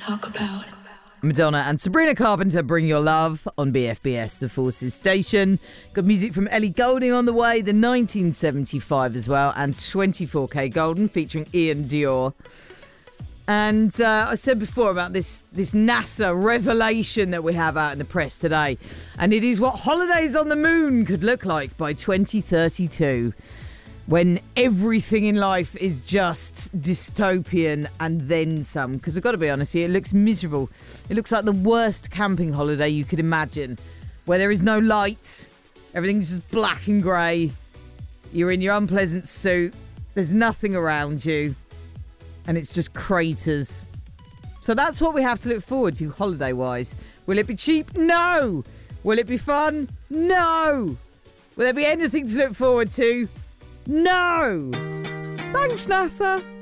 talk about. Madonna and Sabrina Carpenter, Bring Your Love on BFBS, the Forces station. Got music from Ellie Goulding on the way, the 1975 as well, and 24K Golden featuring Ian Dior. And I said before about this NASA revelation that we have out in the press today. And it is what holidays on the moon could look like by 2032. When everything in life is just dystopian and then some. Because I've got to be honest here, it looks miserable. It looks like the worst camping holiday you could imagine. Where there is no light. Everything's just black and grey. You're in your unpleasant suit. There's nothing around you. And it's just craters. So that's what we have to look forward to holiday-wise. Will it be cheap? No. Will it be fun? No. Will there be anything to look forward to? No! Thanks, NASA!